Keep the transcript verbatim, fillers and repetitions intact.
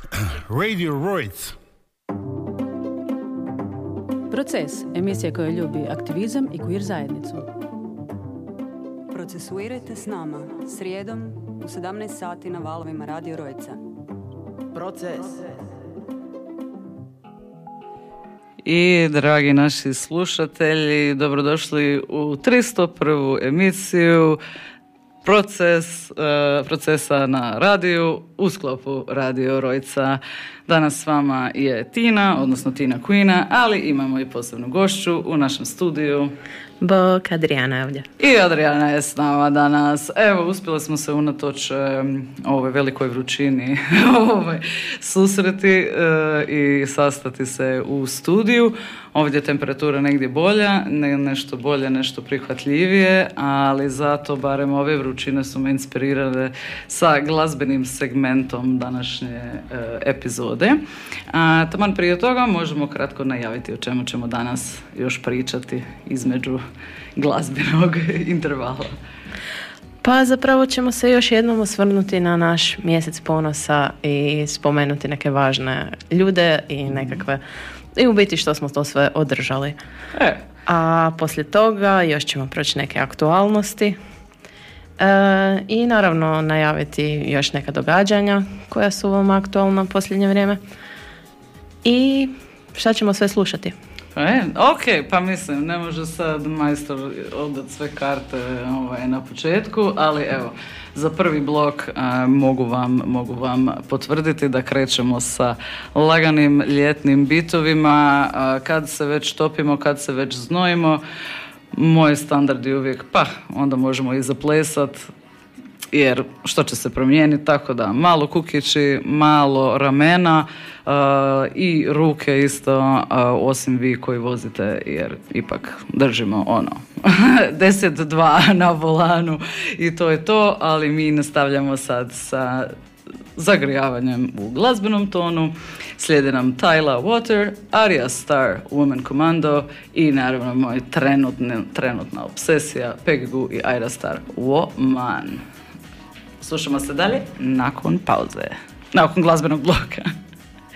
Radio Rojc. Proces, emisija koja ljubi aktivizam i queer zajednicu. Procesuirajte s nama, srijedom u sedamnaest sati na valovima Radio Rojca. Proces. I dragi naši slušatelji, dobrodošli u tristo prvu emisiju Proces, uh, procesa na radiju u sklopu Radio Rojca. Danas s vama je Tina, odnosno Tina Queena, ali imamo i posebnu gošću u našem studiju. Bok, Adriana je ovdje. I Adriana je s nama danas. Evo, uspjeli smo se unatoč um, ovoj velikoj vrućini ovaj, susreti uh, i sastati se u studiju. Ovdje je temperatura negdje bolja, ne, nešto bolje, nešto prihvatljivije, ali zato barem ove vrućine su me inspirirale sa glazbenim segmentom današnje uh, epizode. A taman prije toga možemo kratko najaviti o čemu ćemo danas još pričati između glazbenog intervala. Pa zapravo ćemo se još jednom osvrnuti na naš mjesec ponosa i spomenuti neke važne ljude i nekakve, i u biti što smo to sve održali. E. A poslije toga još ćemo proći neke aktualnosti e, i naravno najaviti još neka događanja koja su vam aktualna u posljednje vrijeme. I šta ćemo sve slušati? E, ok, pa mislim, ne može sad majstor odat sve karte ovaj, na početku, ali evo, za prvi blok a, mogu, vam, mogu vam potvrditi da krećemo sa laganim ljetnim bitovima, a, kad se već topimo, kad se već znojimo, moj standard je uvijek, pa onda možemo i zaplesat, jer što će se promijeniti, tako da malo kukići, malo ramena uh, i ruke isto, uh, osim vi koji vozite, jer ipak držimo ono deset dva na volanu i to je to, ali mi nastavljamo sad sa zagrijavanjem u glazbenom tonu. Slijede nam Tyla Water, Arya Star, Woman Commando i naravno moj trenutne, trenutna obsesija Peggy Gou i Ayra Starr, Woman. Slušamo se dalje nakon pauze, nakon glazbenog bloka.